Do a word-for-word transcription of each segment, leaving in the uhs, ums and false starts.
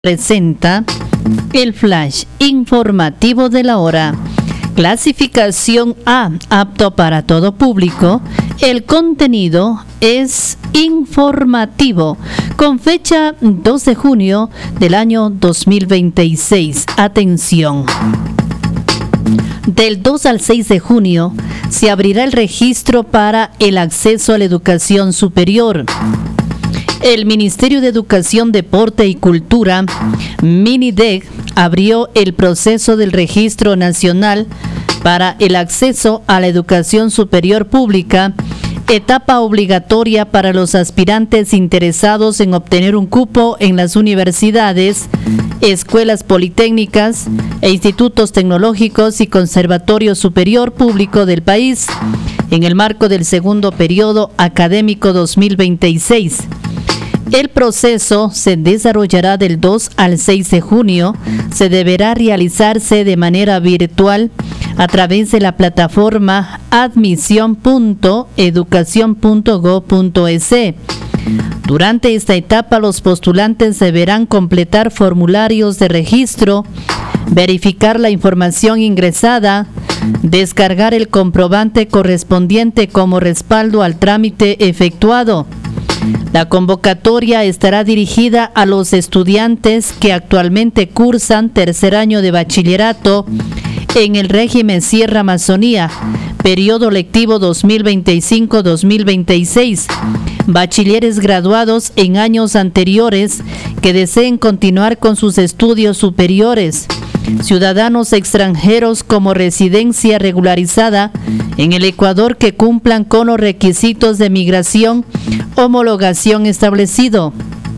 presenta el flash informativo de la hora. Clasificación A, apto para todo público. El contenido es informativo, con fecha dos de junio del año dos mil veintiséis. Atención. Del dos al seis de junio se abrirá el registro para el acceso a la educación superior. El Ministerio de Educación, Deporte y Cultura, MINIDEC, abrió el proceso del Registro Nacional para el acceso a la educación superior pública, etapa obligatoria para los aspirantes interesados en obtener un cupo en las universidades, escuelas politécnicas e institutos tecnológicos y conservatorio superior público del país, en el marco del segundo periodo académico dos mil veintiséis. El proceso se desarrollará del dos al seis de junio. Se deberá realizarse de manera virtual a través de la plataforma admisión punto educación punto gob punto es. Durante esta etapa, los postulantes deberán completar formularios de registro, verificar la información ingresada, descargar el comprobante correspondiente como respaldo al trámite efectuado. La convocatoria estará dirigida a los estudiantes que actualmente cursan tercer año de bachillerato en el régimen Sierra Amazonía, periodo lectivo dos mil veinticinco a dos mil veintiséis, bachilleres graduados en años anteriores que deseen continuar con sus estudios superiores, ciudadanos extranjeros como residencia regularizada en el Ecuador que cumplan con los requisitos de migración, homologación establecido.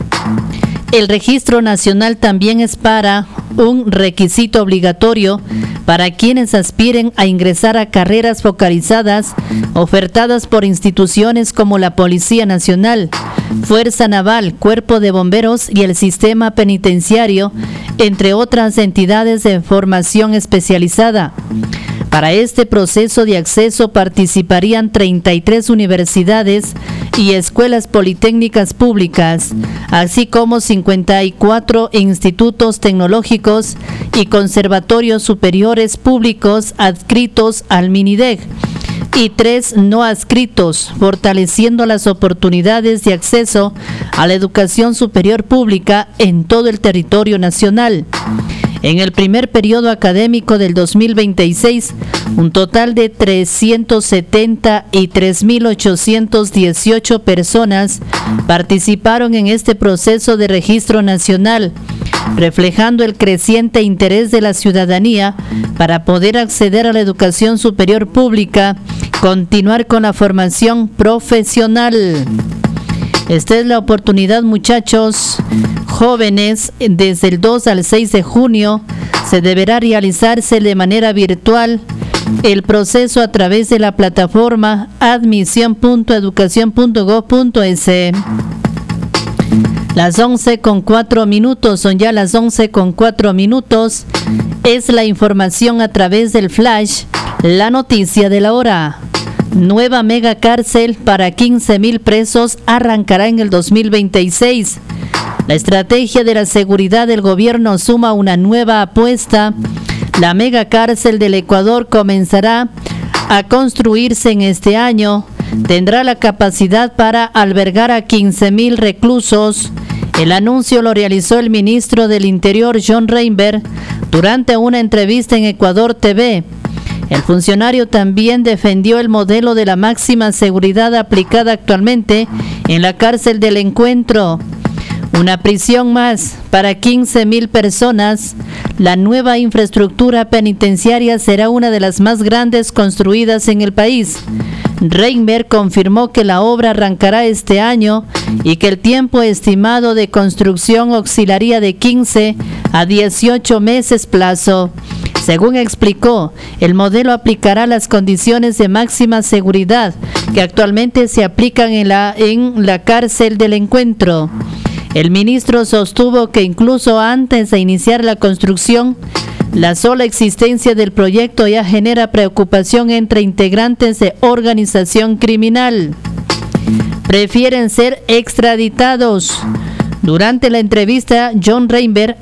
El registro nacional también es para un requisito obligatorio para quienes aspiren a ingresar a carreras focalizadas ofertadas por instituciones como la Policía Nacional, Fuerza Naval, Cuerpo de Bomberos y el Sistema Penitenciario, entre otras entidades de formación especializada. Para este proceso de acceso participarían treinta y tres universidades y escuelas politécnicas públicas, así como cincuenta y cuatro institutos tecnológicos y conservatorios superiores públicos adscritos al MINIDEC y tres no adscritos, fortaleciendo las oportunidades de acceso a la educación superior pública en todo el territorio nacional. En el primer periodo académico del dos mil veintiséis, un total de trescientos setenta y tres mil ochocientas dieciocho personas participaron en este proceso de registro nacional, reflejando el creciente interés de la ciudadanía para poder acceder a la educación superior pública, continuar con la formación profesional. Esta es la oportunidad, muchachos, jóvenes. Desde el dos al seis de junio se deberá realizarse de manera virtual el proceso a través de la plataforma admisión punto educación punto gob punto es. Las once con cuatro minutos, son ya las once con cuatro minutos. Es la información a través del flash, la noticia de la hora. Nueva mega cárcel para quince mil presos arrancará en el dos mil veintiséis. La estrategia de la seguridad del gobierno suma una nueva apuesta. La mega cárcel del Ecuador comenzará a construirse en este año. Tendrá la capacidad para albergar a quince mil reclusos. El anuncio lo realizó el ministro del Interior, John Reinberg, durante una entrevista en Ecuador T V. El funcionario también defendió el modelo de la máxima seguridad aplicada actualmente en la cárcel del Encuentro. Una prisión más para quince mil personas. La nueva infraestructura penitenciaria será una de las más grandes construidas en el país. Reinberg confirmó que la obra arrancará este año y que el tiempo estimado de construcción oscilaría de quince a dieciocho meses plazo. Según explicó, el modelo aplicará las condiciones de máxima seguridad que actualmente se aplican en la, en la cárcel del Encuentro. El ministro sostuvo que incluso antes de iniciar la construcción, la sola existencia del proyecto ya genera preocupación entre integrantes de organización criminal. Prefieren ser extraditados. Durante la entrevista, John Reinberg